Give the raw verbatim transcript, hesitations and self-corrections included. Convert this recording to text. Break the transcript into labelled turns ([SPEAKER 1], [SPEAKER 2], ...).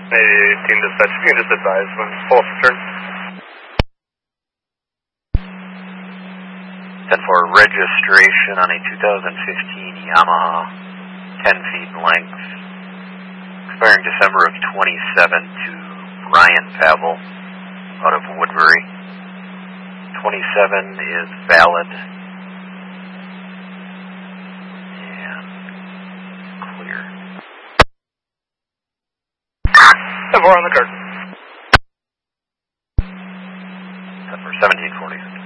[SPEAKER 1] eighteen dispatch, you can just advise when full turn.
[SPEAKER 2] ten four registration on a two thousand fifteen Yamaha, ten feet in length, expiring December of twenty-seven to Brian Pavel out of Woodbury. twenty-seven is valid and clear.
[SPEAKER 1] ten four on the card.
[SPEAKER 2] ten four, seventeen forty.